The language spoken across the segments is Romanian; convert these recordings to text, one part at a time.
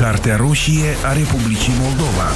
Cartea roșie a Republicii Moldova.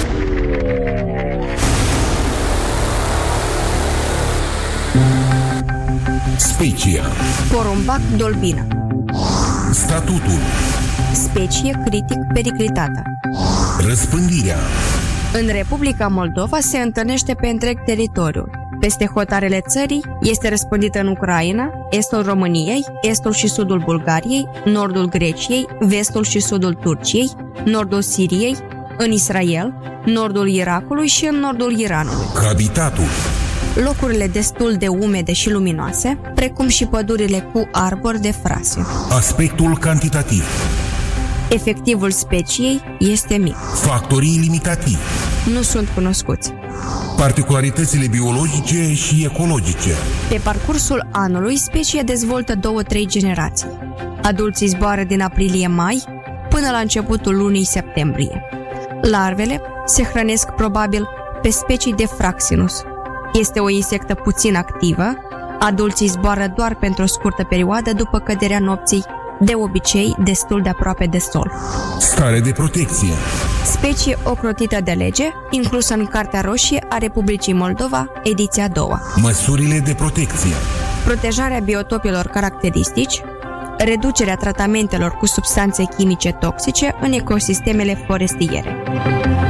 Specia. Porumbac dolbina. Statutul. Specie critic periclitată. Răspândirea. În Republica Moldova se întâlnește pe întreg teritoriul. Peste hotarele țării este răspândită în Ucraina, estul României, estul și sudul Bulgariei, nordul Greciei, vestul și sudul Turciei, nordul Siriei, în Israel, nordul Irakului și în nordul Iranului. Habitatul. Locurile destul de umede și luminoase, precum și pădurile cu arbori de frasiu. Aspectul cantitativ. Efectivul speciei este mic. Factorii limitativi. Nu sunt cunoscuți. Particularitățile biologice și ecologice. Pe parcursul anului, specia dezvoltă 2-3 generații. Adulții zboară din aprilie-mai până la începutul lunii septembrie. Larvele se hrănesc probabil pe specii de Fraxinus. Este o insectă puțin activă. Adulții zboară doar pentru o scurtă perioadă după căderea nopții, de obicei destul de aproape de sol. Stare de protecție. Specie ocrotită de lege, inclusă în Cartea Roșie a Republicii Moldova, ediția a doua. Măsurile de protecție. Protejarea biotopilor caracteristici, reducerea tratamentelor cu substanțe chimice toxice în ecosistemele forestiere.